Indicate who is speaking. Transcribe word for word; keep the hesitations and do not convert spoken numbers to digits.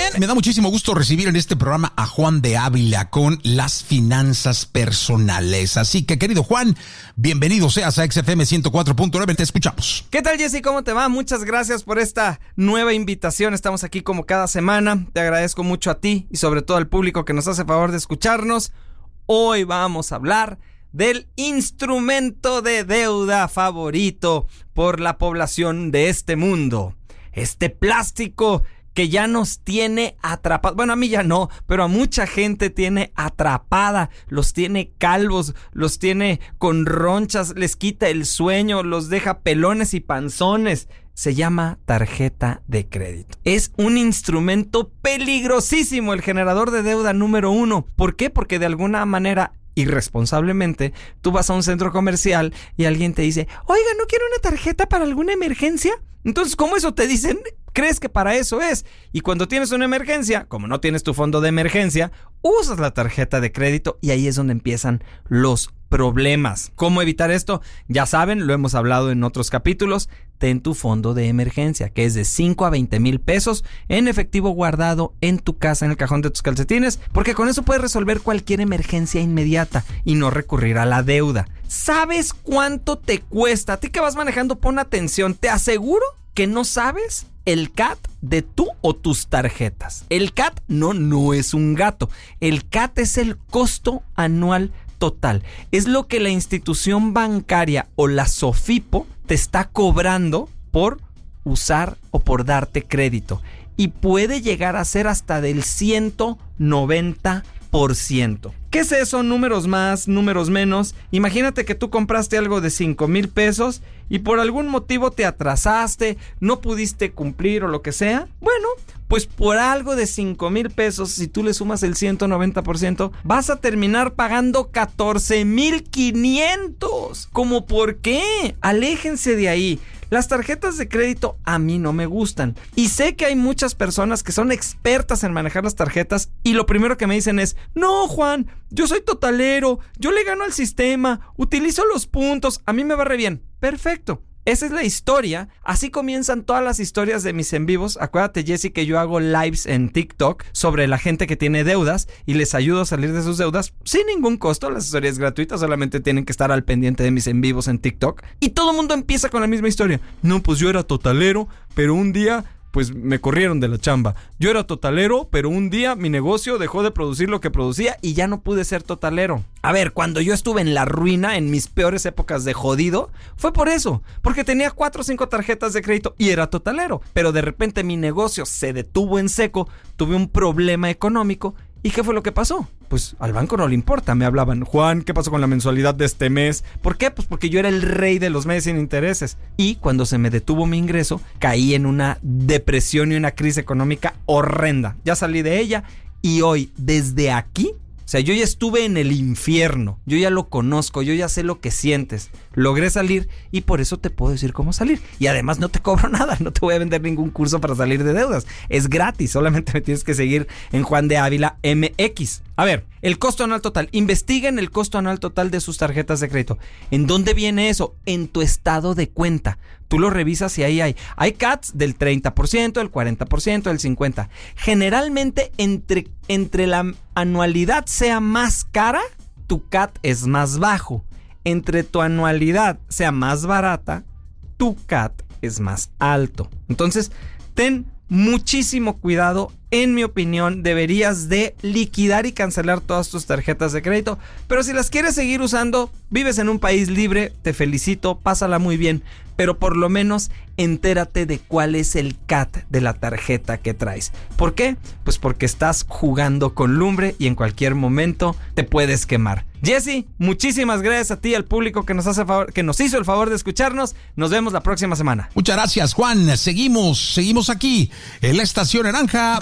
Speaker 1: Bien, me da muchísimo gusto recibir en este programa a Juan de Ávila con las finanzas personales. Así que, querido Juan, bienvenido seas a X F M ciento cuatro punto nueve, te escuchamos.
Speaker 2: ¿Qué tal, Jesse? ¿Cómo te va? Muchas gracias por esta nueva invitación. Estamos aquí como cada semana. Te agradezco mucho a ti y sobre todo al público que nos hace favor de escucharnos. Hoy vamos a hablar del instrumento de deuda favorito por la población de este mundo. Este plástico que ya nos tiene atrapados. Bueno, a mí ya no, pero a mucha gente tiene atrapada. Los tiene calvos, los tiene con ronchas, les quita el sueño, los deja pelones y panzones. Se llama tarjeta de crédito. Es un instrumento peligrosísimo, el generador de deuda número uno. ¿Por qué? Porque de alguna manera, irresponsablemente, tú vas a un centro comercial y alguien te dice, oiga, ¿no quiere una tarjeta para alguna emergencia? Entonces, ¿cómo eso te dicen? ¿Crees que para eso es? Y cuando tienes una emergencia, como no tienes tu fondo de emergencia, usas la tarjeta de crédito y ahí es donde empiezan los problemas. ¿Cómo evitar esto? Ya saben, lo hemos hablado en otros capítulos. Ten tu fondo de emergencia, que es de cinco a veinte mil pesos en efectivo guardado en tu casa, en el cajón de tus calcetines, porque con eso puedes resolver cualquier emergencia inmediata y no recurrir a la deuda. ¿Sabes cuánto te cuesta? A ti que vas manejando, pon atención. Te aseguro que no sabes el C A T de tú o tus tarjetas. El C A T no, no es un gato. El C A T es el costo anual total. Es lo que la institución bancaria o la SOFIPO te está cobrando por usar o por darte crédito. Y puede llegar a ser hasta del ciento noventa por ciento. ¿Qué es eso? Números más, números menos. Imagínate que tú compraste algo de cinco mil pesos y por algún motivo te atrasaste, no pudiste cumplir o lo que sea. Bueno, pues por algo de cinco mil pesos, si tú le sumas el ciento noventa por ciento, vas a terminar pagando catorce mil quinientos. ¿Cómo por qué? Aléjense de ahí. Las tarjetas de crédito a mí no me gustan. Y sé que hay muchas personas que son expertas en manejar las tarjetas y lo primero que me dicen es, no, Juan, yo soy totalero, yo le gano al sistema, utilizo los puntos, a mí me va re bien. Perfecto. Esa es la historia. Así comienzan todas las historias de mis en vivos. Acuérdate, Jesse, que yo hago lives en TikTok sobre la gente que tiene deudas y les ayudo a salir de sus deudas sin ningún costo. La asesoría es gratuita, solamente tienen que estar al pendiente de mis en vivos en TikTok. Y todo el mundo empieza con la misma historia. No, pues yo era totalero, pero un día pues me corrieron de la chamba. Yo era totalero, pero un día mi negocio dejó de producir lo que producía y ya no pude ser totalero. A ver, cuando yo estuve en la ruina, en mis peores épocas de jodido, fue por eso, porque tenía cuatro o cinco tarjetas de crédito y era totalero, pero de repente mi negocio se detuvo en seco, tuve un problema económico. ¿Y qué fue lo que pasó? Pues al banco no le importa, me hablaban, Juan, ¿qué pasó con la mensualidad de este mes? ¿Por qué? Pues porque yo era el rey de los meses sin intereses. Y cuando se me detuvo mi ingreso, caí en una depresión y una crisis económica horrenda. Ya salí de ella y hoy, desde aquí, o sea, yo ya estuve en el infierno, yo ya lo conozco, yo ya sé lo que sientes. Logré salir y por eso te puedo decir cómo salir. Y además no te cobro nada, no te voy a vender ningún curso para salir de deudas. Es gratis, solamente me tienes que seguir en Juan de Ávila M X. A ver, el costo anual total. Investiguen el costo anual total de sus tarjetas de crédito. ¿En dónde viene eso? En tu estado de cuenta. Tú lo revisas y ahí hay. Hay C A Ts del treinta por ciento, del cuarenta por ciento, del cincuenta por ciento. Generalmente, entre, entre la anualidad sea más cara, tu C A T es más bajo. Entre tu anualidad sea más barata, tu C A T es más alto. Entonces, ten muchísimo cuidado. En mi opinión, deberías de liquidar y cancelar todas tus tarjetas de crédito. Pero si las quieres seguir usando, vives en un país libre, te felicito, pásala muy bien. Pero por lo menos entérate de cuál es el C A T de la tarjeta que traes. ¿Por qué? Pues porque estás jugando con lumbre y en cualquier momento te puedes quemar. Jesse, muchísimas gracias a ti y al público que nos hace favor, que nos hizo el favor de escucharnos. Nos vemos la próxima semana.
Speaker 1: Muchas gracias, Juan. Seguimos, seguimos aquí en la Estación Naranja.